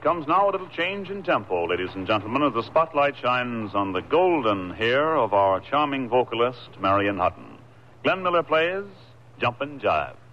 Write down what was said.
Comes now a little change in tempo, ladies and gentlemen, as the spotlight shines on the golden hair of our charming vocalist, Marion Hutton. Glenn Miller plays Jumpin' Jive.